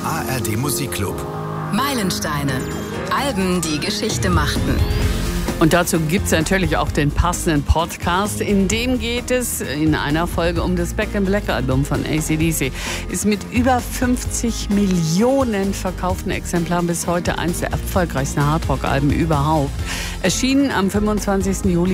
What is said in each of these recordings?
ARD Musikclub. Meilensteine. Alben, die Geschichte machten. Und dazu gibt es natürlich auch den passenden Podcast. In dem geht es in einer Folge um das Back in Black Album von AC/DC. Ist mit über 50 Millionen verkauften Exemplaren bis heute eines der erfolgreichsten Hardrock-Alben überhaupt. Erschienen am 25. Juli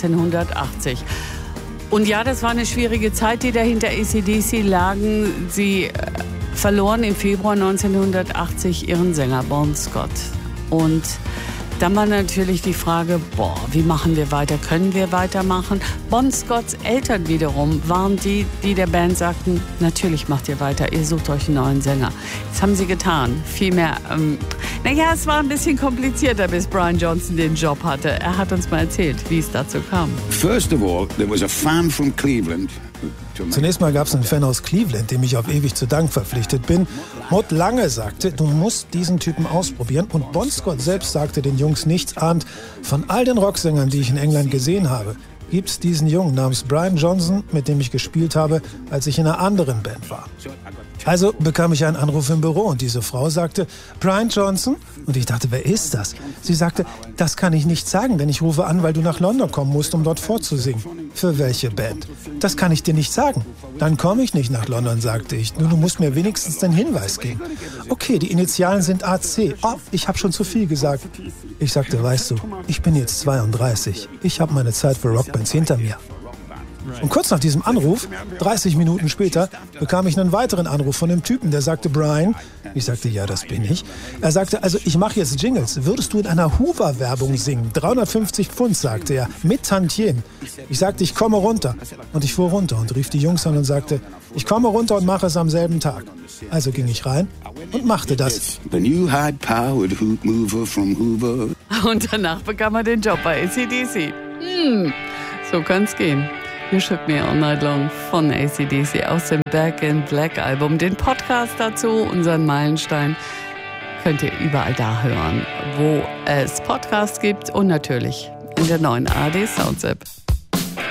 1980. Und ja, das war eine schwierige Zeit, die da hinter AC/DC lagen. Sie verloren im Februar 1980 ihren Sänger Bon Scott. Und dann war natürlich die Frage, wie machen wir weiter? Können wir weitermachen? Bon Scotts Eltern wiederum waren die der Band sagten, natürlich macht ihr weiter, ihr sucht euch einen neuen Sänger. Das haben sie getan. Vielmehr, es war ein bisschen komplizierter, bis Brian Johnson den Job hatte. Er hat uns mal erzählt, wie es dazu kam. First of all, there was a fan from Cleveland. Zunächst mal gab es einen Fan aus Cleveland, dem ich auf ewig zu Dank verpflichtet bin. Maud Lange sagte, du musst diesen Typen ausprobieren. Und Bon Scott selbst sagte den Jungs nichts ahnt. Von all den Rocksängern, die ich in England gesehen habe, gibt es diesen Jungen namens Brian Johnson, mit dem ich gespielt habe, als ich in einer anderen Band war. Also bekam ich einen Anruf im Büro und diese Frau sagte, Brian Johnson? Und ich dachte, wer ist das? Sie sagte, das kann ich nicht sagen, denn ich rufe an, weil du nach London kommen musst, um dort vorzusingen. Für welche Band? Das kann ich dir nicht sagen. Dann komme ich nicht nach London, sagte ich. Nur du musst mir wenigstens den Hinweis geben. Okay, die Initialen sind AC. Oh, ich habe schon zu viel gesagt. Ich sagte, weißt du, ich bin jetzt 32. Ich habe meine Zeit für Rockbands hinter mir. Und kurz nach diesem Anruf, 30 Minuten später, bekam ich einen weiteren Anruf von dem Typen, der sagte, Brian. Ich sagte, ja, das bin ich. Er sagte, also ich mache jetzt Jingles. Würdest du in einer Hoover-Werbung singen? 350 Pfund, sagte er, mit Tantiemen. Ich sagte, ich komme runter. Und ich fuhr runter und rief die Jungs an und sagte, ich komme runter und mache es am selben Tag. Also ging ich rein und machte das. Und danach bekam er den Job bei AC/DC. So kann's gehen. You Shook Me All Night Long von AC/DC aus dem Back in Black Album. Den Podcast dazu, unseren Meilenstein, könnt ihr überall da hören, wo es Podcasts gibt und natürlich in der neuen ARD Sounds App.